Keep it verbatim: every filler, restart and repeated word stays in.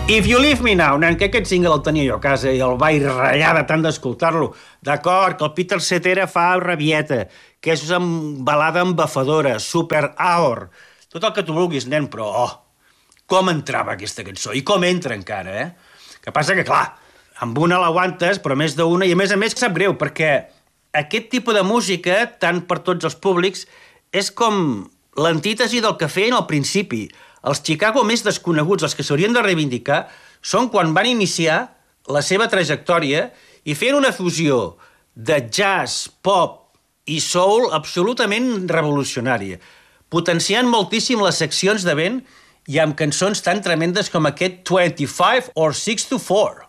If You Leave Me Now, nen, que aquest single el tenia jo a casa i el vaig ratllar de tant d'escoltar-lo. D'acord, que el Peter Cetera fa rabieta, que és una balada embafadora, super aor. Tot el que tu vulguis, nen, però, oh, com entrava aquesta cançó i com entra encara, eh? Que passa que, clar, amb una l'aguantes, però més d'una, i a més a més sap greu, perquè aquest tipus de música, tant per tots els públics, és com l'antítesi del que feien al principi. Els Chicago més desconeguts, els que s'haurien de reivindicar, són quan van iniciar la seva trajectòria i feien una fusió de jazz, pop i soul absolutament revolucionària, potenciant moltíssim les seccions de vent i amb cançons tan tremendes com aquest twenty-five or six to four.